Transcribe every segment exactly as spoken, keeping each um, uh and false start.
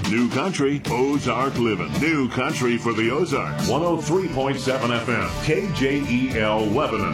New Country, Ozark Living. New Country for the Ozarks. one oh three point seven F M, K J E L Lebanon.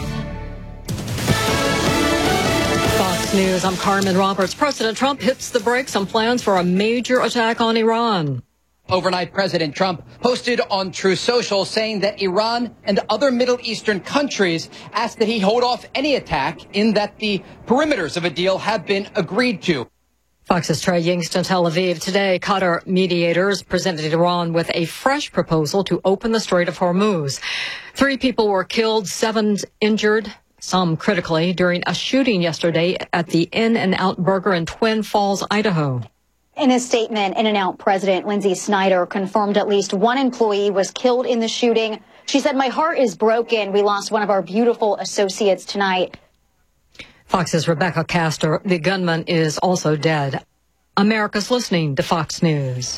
Fox News, I'm Carmen Roberts. President Trump hits the brakes on plans for a major attack on Iran. Overnight, President Trump posted on Truth Social saying that Iran and other Middle Eastern countries asked that he hold off any attack, in that the perimeters of a deal have been agreed to. Fox's Trey Yingst in Tel Aviv. Today, Qatar mediators presented Iran with a fresh proposal to open the Strait of Hormuz. Three people were killed, seven injured, some critically, during a shooting yesterday at the In-N-Out Burger in Twin Falls, Idaho. In a statement, In-N-Out President Lindsay Snyder confirmed at least one employee was killed in the shooting. She said, "My heart is broken. We lost one of our beautiful associates tonight." Fox's Rebecca Castor, the gunman, is also dead. America's listening to Fox News.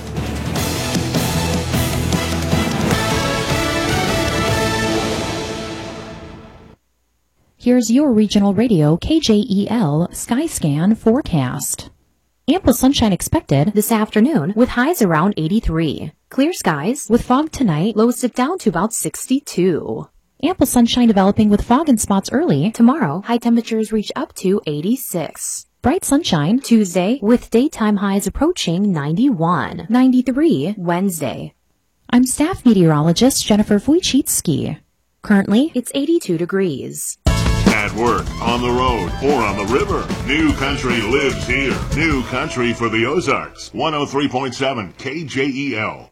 Here's your regional radio K J E L Skyscan forecast. Ample sunshine expected this afternoon with highs around eighty-three. Clear skies with fog tonight, lows dip down to about sixty-two. Ample sunshine developing with fog in spots early. Tomorrow, high temperatures reach up to eighty-six. Bright sunshine Tuesday with daytime highs approaching ninety-one. ninety-three Wednesday. I'm staff meteorologist Jennifer Wojcicki. Currently, it's eighty-two degrees. At work, on the road, or on the river, New Country lives here. New Country for the Ozarks. one oh three point seven K J E L.